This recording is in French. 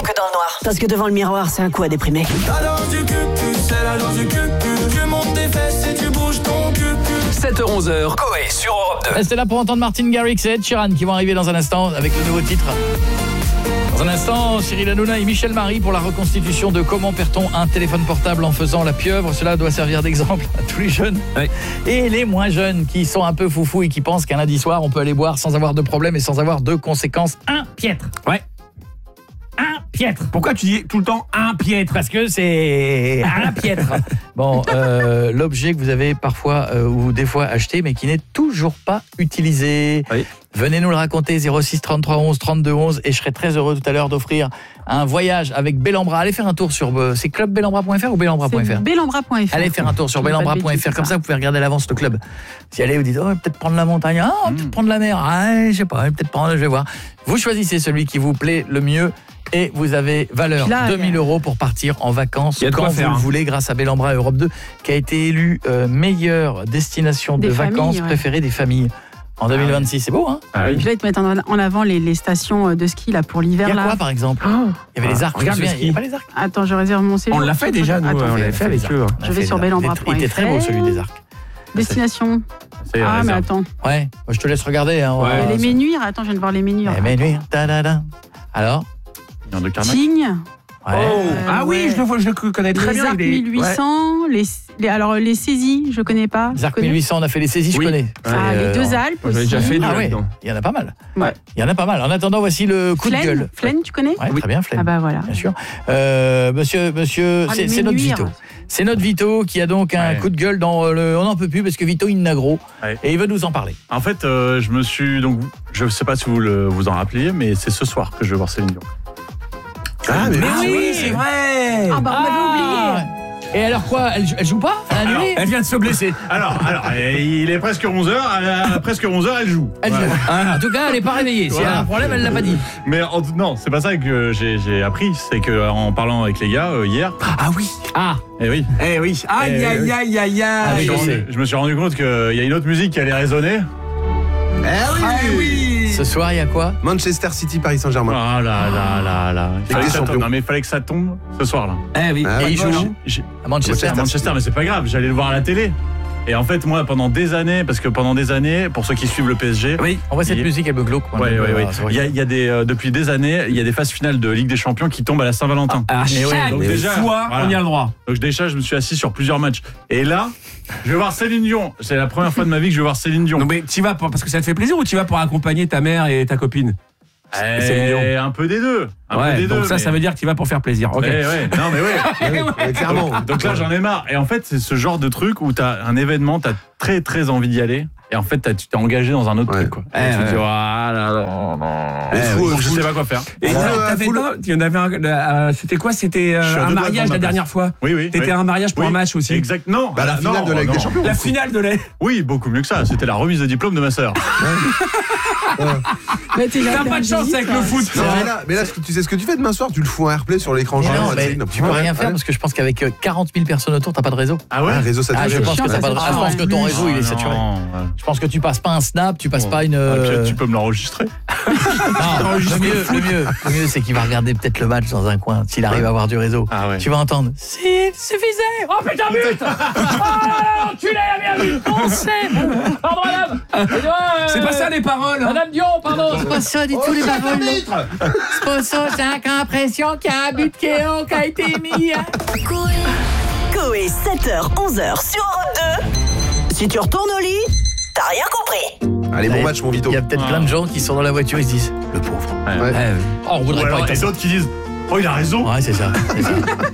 que dans le noir. Parce que devant le miroir, c'est un coup à déprimer. La danse du cul, c'est la danse du cul. Tu montes tes fesses et tu bouges ton cul. 7h-11h, Coé sur Europe 2. Restez là pour entendre Martin Garrix et Ed Sheeran qui vont arriver dans un instant avec le nouveau titre. Dans un instant, Cyril Hanouna et Michel Marie pour la reconstitution de comment perd-on un téléphone portable en faisant la pieuvre. Cela doit servir d'exemple à tous les jeunes et les moins jeunes qui sont un peu foufous et qui pensent qu'un lundi soir, on peut aller boire sans avoir de problème et sans avoir de conséquences impiètres. Ouais. Impiètres. Pourquoi tu dis tout le temps un piètre? Parce que c'est impiètre. Bon, l'objet que vous avez parfois ou des fois acheté mais qui n'est toujours pas utilisé. Oui. Venez nous le raconter, 06 33 11 32 11 et je serai très heureux tout à l'heure d'offrir un voyage avec Bellambra. Allez faire un tour sur c'est clubbellambra.fr ou bellambra.fr. C'est bellambra.fr. Allez faire un tour sur bellambra.fr, comme ça vous pouvez regarder à l'avance le club. Si allez vous dites peut-être prendre la montagne, peut-être prendre la mer, je sais pas, peut-être prendre, je vais voir. Vous choisissez celui qui vous plaît le mieux. Et vous avez valeur 2000 € pour partir en vacances quand vous le voulez grâce à Bellambra Europe 2 qui a été élu meilleure destination de vacances préférée des familles en 2026. C'est beau, hein? Là, ils te mettent en avant les stations de ski là, pour l'hiver. Il y a quoi par exemple? Il y avait les arcs. Regarde le ski. Il y a pas les arcs. Attends, je réserve mon séjour. On l'a fait déjà, nous. On l'a fait avec eux. Je vais sur bellambra.fr. Il était très beau celui des arcs. Destination. Mais attends. Ouais, je te laisse regarder. Hein, les menhirs. Attends, je viens de voir les menhirs. Les menhirs. Alors Tignes. Oui, je le connais très bien. Les arcs 1800, les saisies, je connais pas. Les arcs 1800, on a fait les saisies, je connais. Les deux Alpes aussi. J'avais déjà fait il y en a pas mal. Ouais. Il y en a pas mal. En attendant, voici le coup de gueule. Flaine, tu connais? Ouais, très bien, Flaine. Ah bah voilà. Bien sûr. Monsieur, c'est notre Vito. C'est notre Vito qui a donc un coup de gueule dans le... On n'en peut plus parce que Vito, il n'a gros. Et il veut nous en parler. En fait, je me suis... Donc, je ne sais pas si vous vous en rappeliez, mais c'est ce soir que je vais voir Céline Dion. Mais oui, c'est vrai. Ah bah on avait oublié. Et alors quoi, elle joue pas? Elle vient de se blesser. Alors, il est presque 11h, presque 11h, elle joue. Elle joue. En tout cas, elle n'est pas réveillée. S'il y a un problème, elle l'a pas dit. Mais non, c'est pas ça que j'ai appris. C'est qu'en parlant avec les gars hier... Ah oui. Oui. Aïe. Je me suis rendu compte qu'il y a une autre musique qui allait résonner. Oui. Ce soir, il y a quoi? Manchester City, Paris Saint-Germain. Ah là. Il fallait que ça tombe ce soir-là. Oui. Et il joue à Manchester, mais c'est pas grave, j'allais le voir à la télé. Et en fait, moi, pendant des années, pour ceux qui suivent le PSG... Oui, on voit cette musique, elle me glauque. Oui. Il y a depuis des années, il y a des phases finales de Ligue des Champions qui tombent à la Saint-Valentin. Donc déjà, on y a le droit. Donc déjà, je me suis assis sur plusieurs matchs. Et là, je vais voir Céline Dion. C'est la première fois de ma vie que je vais voir Céline Dion. Non, mais tu vas parce que ça te fait plaisir ou tu vas pour accompagner ta mère et ta copine? Un peu des deux. Donc ça veut dire que tu vas pour faire plaisir. Ok. Non mais clairement. Donc là j'en ai marre. Et en fait c'est ce genre de truc où t'as un événement, t'as très très envie d'y aller. Et en fait tu t'es engagé dans un autre truc quoi. Et tu te dis je sais pas quoi faire. Et il y en avait c'était quoi? C'était un mariage la dernière fois. Oui. T'étais à un mariage pour un match aussi. Exactement. La finale de la Ligue des Champions. La finale de la... Oui, beaucoup mieux que ça. C'était la remise de diplôme de ma sœur. T'as pas de chance avec le foot. Mais là, tu sais ce que tu fais demain soir? Tu le fous en airplay sur l'écran géant. Tu peux rien faire parce que je pense qu'avec 40 000 personnes autour, t'as pas de réseau. Ah ouais? Un réseau saturé. Je pense que t'as pas de réseau. Je pense que ton réseau il est saturé. Je pense que tu passes pas un snap, tu passes pas une... Tu peux me l'enregistrer. Non, le mieux c'est qu'il va regarder peut-être le match dans un coin s'il arrive à avoir du réseau. Tu vas entendre s'il suffisait. Oh putain but. Oh là là, tu l'as bien vu. On sait. Pardon madame. C'est pas ça les paroles. Madame Dion, pardon. C'est pas ça du tout les paroles. C'est pas ça, j'ai l'impression qu'il y a un but qui a été mis. Coé 7h 11h sur Europe 2. Si tu retournes au lit, t'as rien compris. Allez, bon match mon Vito. Il y a peut-être plein de gens qui sont dans la voiture, ils se disent le pauvre. On voudrait pas être et d'autres qui disent il a raison. Ouais, c'est ça.